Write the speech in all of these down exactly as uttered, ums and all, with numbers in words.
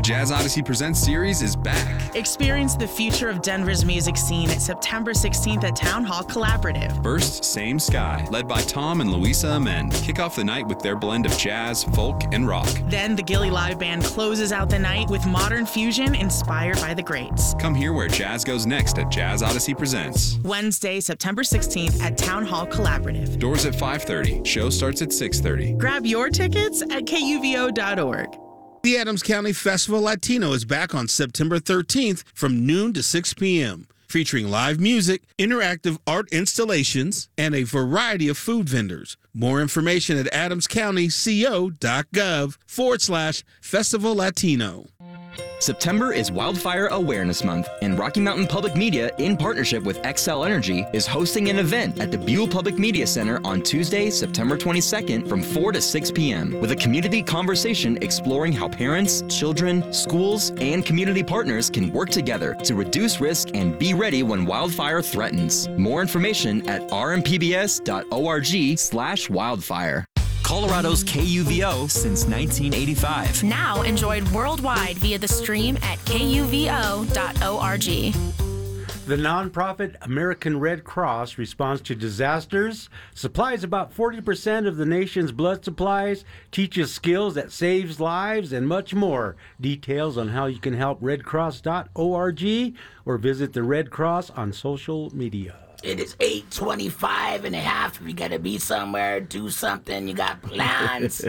Jazz Odyssey Presents series is back. Experience the future of Denver's music scene September sixteenth at Town Hall Collaborative. First, Same Sky, led by Tom and Louisa Amen, kick off the night with their blend of jazz, folk, and rock. Then the Gilly Live Band closes out the night with modern fusion inspired by the greats. Come hear where jazz goes next at Jazz Odyssey Presents. Wednesday, September sixteenth at Town Hall Collaborative. Doors at five thirty. Show starts at six thirty. Grab your tickets at K U V O dot org. The Adams County Festival Latino is back on September thirteenth from noon to six p.m., featuring live music, interactive art installations, and a variety of food vendors. More information at adamscountyco.gov forward slash Festival Latino. September is Wildfire Awareness Month, and Rocky Mountain Public Media, in partnership with Xcel Energy, is hosting an event at the Buell Public Media Center on Tuesday, September twenty-second from four to six p.m. with a community conversation exploring how parents, children, schools, and community partners can work together to reduce risk and be ready when wildfire threatens. More information at rmpbs.org slash wildfire. Colorado's K U V O since nineteen eighty-five. Now enjoyed worldwide via the stream at K U V O dot org. The nonprofit American Red Cross responds to disasters, supplies about forty percent of the nation's blood supplies, teaches skills that saves lives, and much more. Details on how you can help red cross dot org or visit the Red Cross on social media. It is eight twenty-five and a half. You got to be somewhere, do something. You got plans.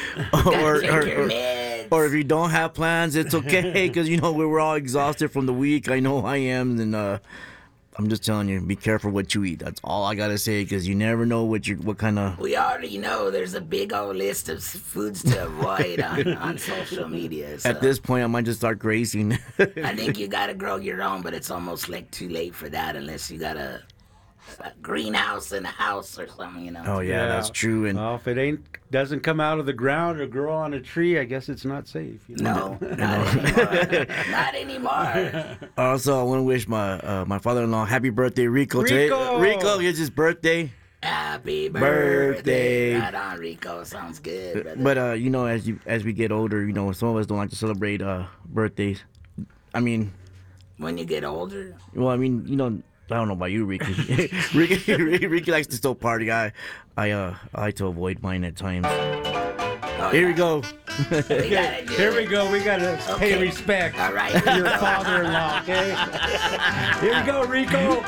or, take or, your or, meds. or if you don't have plans, it's okay because, you know, we were all exhausted from the week. I know I am. And uh, I'm just telling you, be careful what you eat. That's all I got to say because you never know what you what kind of... We already know there's a big old list of foods to avoid on, on social media. So. At this point, I might just start grazing. I think you got to grow your own, but it's almost like too late for that unless you got a... a greenhouse in a house or something, you know. Oh yeah, yeah, that's true. And well, if it ain't doesn't come out of the ground or grow on a tree, I guess it's not safe. You know? No, not anymore. Not anymore. Also, I want to wish my uh, my father-in-law happy birthday, Rico. Rico, today. Rico, it's his birthday. Happy birthday. birthday. Right on, Rico. Sounds good, brother. But uh, you know, as you as we get older, you know, some of us don't like to celebrate uh birthdays. I mean, when you get older. Well, I mean, you know. I don't know about you, Ricky. Ricky, Ricky likes to still party. I, I, uh, I like to avoid mine at times. Oh, Here yeah. we go. We Here we go. We gotta okay. pay respect All right. to your father-in-law. Okay. Here we go, Rico.